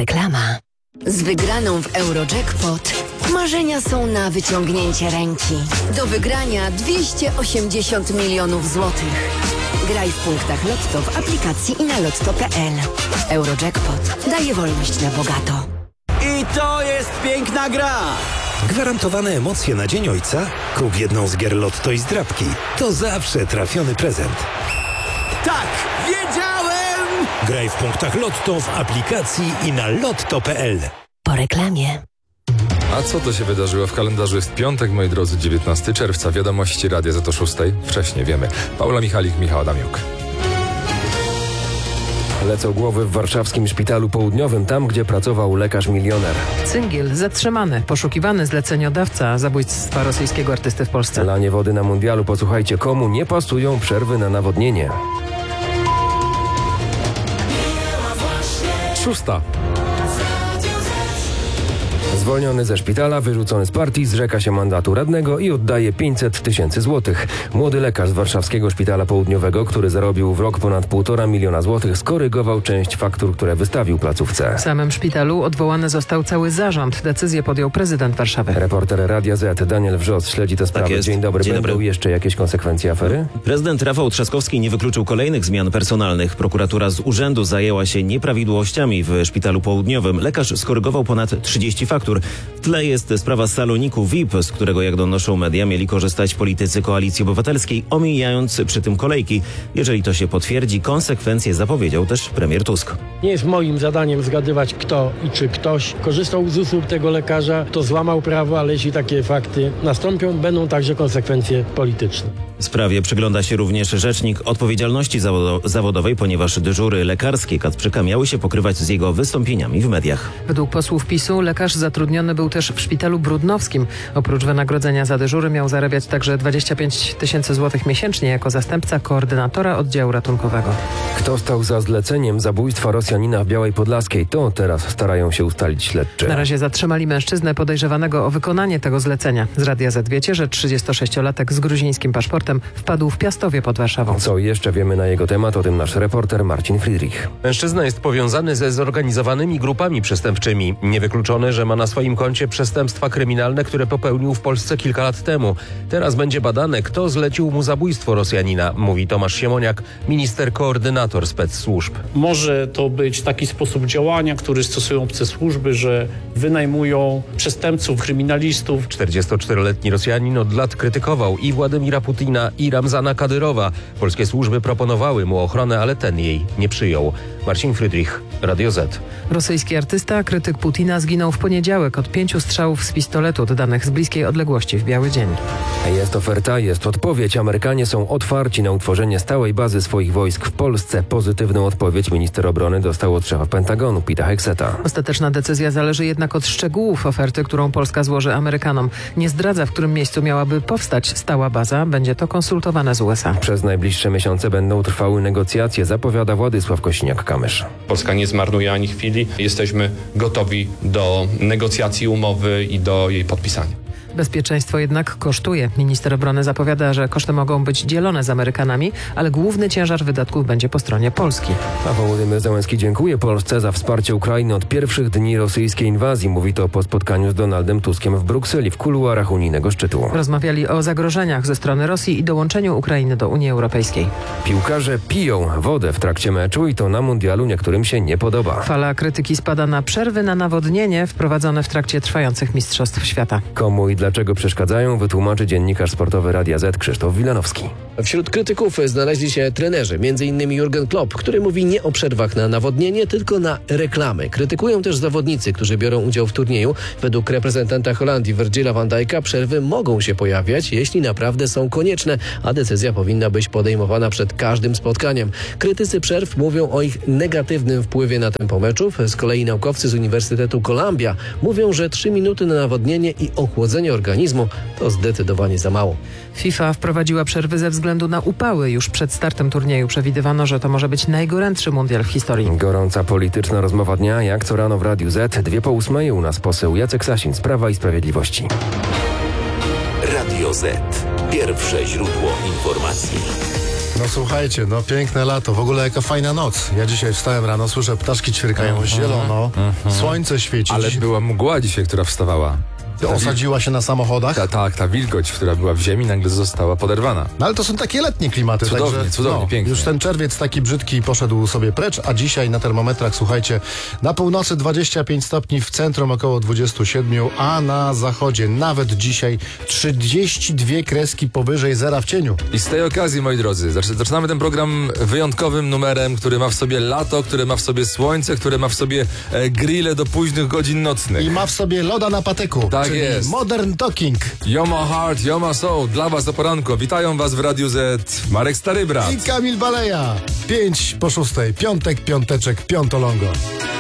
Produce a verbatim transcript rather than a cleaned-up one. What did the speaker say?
Reklama. Z wygraną w Eurojackpot marzenia są na wyciągnięcie ręki. Do wygrania dwieście osiemdziesiąt milionów złotych. Graj w punktach Lotto w aplikacji i na lotto kropka p l. Eurojackpot daje wolność na bogato. I to jest piękna gra! Gwarantowane emocje na Dzień Ojca? Kup jedną z gier Lotto i zdrabki. To zawsze trafiony prezent. Tak! Wiedziałem! Graj w punktach Lotto w aplikacji i na lotto kropka p l. Po reklamie. A co to się wydarzyło? W kalendarzu jest piątek, moi drodzy, dziewiętnastego czerwca. Wiadomości Radia Z O szóstej. Wcześniej wiemy. Paula Michalik, Michał Adamiuk. Lecą głowy w warszawskim szpitalu południowym, tam gdzie pracował lekarz milioner. Cyngiel zatrzymany, poszukiwany zleceniodawca zabójstwa rosyjskiego artysty w Polsce. Lanie wody na mundialu, posłuchajcie, komu nie pasują przerwy na nawodnienie. Szósta. Zwolniony ze szpitala, wyrzucony z partii, zrzeka się mandatu radnego i oddaje pięćset tysięcy złotych. Młody lekarz z warszawskiego szpitala południowego, który zarobił w rok ponad półtora miliona złotych, skorygował część faktur, które wystawił placówce. W samym szpitalu odwołany został cały zarząd. Decyzję podjął prezydent Warszawy. Reporter Radia Z Daniel Wrzos śledzi tę sprawę. Tak Dzień dobry. Dzień Będą dobry. jeszcze jakieś konsekwencje afery? Prezydent Rafał Trzaskowski nie wykluczył kolejnych zmian personalnych. Prokuratura z urzędu zajęła się nieprawidłowościami w szpitalu południowym. Lekarz skorygował ponad trzydzieści faktur. W tle jest sprawa saloniku V I P, z którego, jak donoszą media, mieli korzystać politycy Koalicji Obywatelskiej, omijając przy tym kolejki. Jeżeli to się potwierdzi, konsekwencje zapowiedział też premier Tusk. Nie jest moim zadaniem zgadywać, kto i czy ktoś korzystał z usług tego lekarza, to złamał prawo, ale jeśli takie fakty nastąpią, będą także konsekwencje polityczne. Sprawie przygląda się również rzecznik odpowiedzialności zawodo- zawodowej, ponieważ dyżury lekarskie Kacprzyka miały się pokrywać z jego wystąpieniami w mediach. Według posłów PiSu lekarz zatrudniony był też w szpitalu brudnowskim. Oprócz wynagrodzenia za dyżury miał zarabiać także dwadzieścia pięć tysięcy złotych miesięcznie jako zastępca koordynatora oddziału ratunkowego. Kto stał za zleceniem zabójstwa Rosjanina w Białej Podlaskiej? To teraz starają się ustalić śledczy. Na razie zatrzymali mężczyznę podejrzewanego o wykonanie tego zlecenia. Z Radia Z wiecie, że trzydziestosześciolatek z gruzińskim paszportem wpadł w Piastowie pod Warszawą. Co jeszcze wiemy na jego temat? O tym nasz reporter Marcin Friedrich. Mężczyzna jest powiązany ze zorganizowanymi grupami przestępczymi. Niewykluczone, że ma na swoim koncie przestępstwa kryminalne, które popełnił w Polsce kilka lat temu. Teraz będzie badane, kto zlecił mu zabójstwo Rosjanina, mówi Tomasz Siemoniak, minister koordynator spec-służb. Może to być taki sposób działania, który stosują obce służby, że wynajmują przestępców, kryminalistów. czterdziestoczteroletni Rosjanin od lat krytykował i Władimira Putina, i Ramzana Kadyrowa. Polskie służby proponowały mu ochronę, ale ten jej nie przyjął. Marcin Friedrich, Radio Z. Rosyjski artysta, krytyk Putina, zginął w poniedziałek od pięciu strzałów z pistoletu oddanych z bliskiej odległości w biały dzień. Jest oferta, jest odpowiedź. Amerykanie są otwarci na utworzenie stałej bazy swoich wojsk w Polsce. Pozytywną odpowiedź minister obrony dostał od szefa Pentagonu, Pita Hexeta. Ostateczna decyzja zależy jednak od szczegółów oferty, którą Polska złoży Amerykanom. Nie zdradza, w którym miejscu miałaby powstać stała baza. Będzie to konsultowane z U S A. Przez najbliższe miesiące będą trwały negocjacje, zapowiada Władysław Kosiniak-Kamysz. Polska nie zmarnuje ani chwili. Jesteśmy gotowi do negocjacji umowy i do jej podpisania. Bezpieczeństwo jednak kosztuje. Minister obrony zapowiada, że koszty mogą być dzielone z Amerykanami, ale główny ciężar wydatków będzie po stronie Polski. A Wołodymyr Zełenski dziękuje Polsce za wsparcie Ukrainy od pierwszych dni rosyjskiej inwazji. Mówi to po spotkaniu z Donaldem Tuskiem w Brukseli w kuluarach unijnego szczytu. Rozmawiali o zagrożeniach ze strony Rosji i dołączeniu Ukrainy do Unii Europejskiej. Piłkarze piją wodę w trakcie meczu i to na mundialu niektórym się nie podoba. Fala krytyki spada na przerwy na nawodnienie wprowadzone w trakcie trwających Mistrzostw Świata. Komu i dlaczego przeszkadzają, wytłumaczy dziennikarz sportowy Radia Z Krzysztof Wilanowski. Wśród krytyków znaleźli się trenerzy, między innymi Jurgen Klopp, który mówi nie o przerwach na nawodnienie, tylko na reklamy. Krytykują też zawodnicy, którzy biorą udział w turnieju. Według reprezentanta Holandii Virgila van Dijk'a przerwy mogą się pojawiać, jeśli naprawdę są konieczne, a decyzja powinna być podejmowana przed każdym spotkaniem. Krytycy przerw mówią o ich negatywnym wpływie na tempo meczów. Z kolei naukowcy z Uniwersytetu Columbia mówią, że trzy minuty na nawodnienie i ochłodzenie organizmu to zdecydowanie za mało. FIFA wprowadziła przerwy ze względu na upały. Już przed startem turnieju przewidywano, że to może być najgorętszy mundial w historii. Gorąca polityczna rozmowa dnia, jak co rano w Radiu Z. Dwie po ósmej u nas poseł Jacek Sasin z Prawa i Sprawiedliwości. Radio Z. Pierwsze źródło informacji. No słuchajcie, no piękne lato, w ogóle jaka fajna noc. Ja dzisiaj wstałem rano, słyszę ptaszki ćwierkają, uh-huh, zielono, uh-huh. Słońce świeci. Ale była mgła dzisiaj, która wstawała. Ta osadziła się na samochodach? Tak, ta, ta wilgoć, która była w ziemi, nagle została poderwana. No ale to są takie letnie klimaty. Cudownie, także, cudownie, no, pięknie. Już ten czerwiec taki brzydki poszedł sobie precz, a dzisiaj na termometrach, słuchajcie, na północy dwadzieścia pięć stopni, w centrum około dwadzieścia siedem, a na zachodzie nawet dzisiaj trzydzieści dwie kreski powyżej zera w cieniu. I z tej okazji, moi drodzy, zaczynamy ten program wyjątkowym numerem, który ma w sobie lato, który ma w sobie słońce, który ma w sobie e, grille do późnych godzin nocnych. I ma w sobie loda na patyku. Tak czyli jest. Modern Talking. Yo my heart, yo my soul. Dla was o poranku. Witają was w Radiu Z Marek Starybrat I Kamil Baleja. Pięć po szóstej. Piątek, piąteczek, piątolongo.